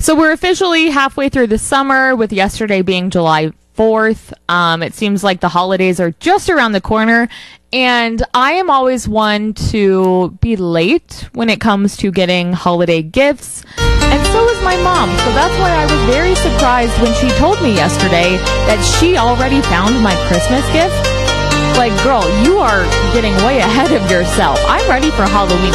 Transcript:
So we're officially halfway through the summer, with yesterday being July 4th. It seems like the holidays are just around the corner, and I am always one to be late when it comes to getting holiday gifts, and so is my mom. So that's why I was very surprised when she told me yesterday that she already found my Christmas gift. Like, girl, you are getting way ahead of yourself. I'm ready for Halloween.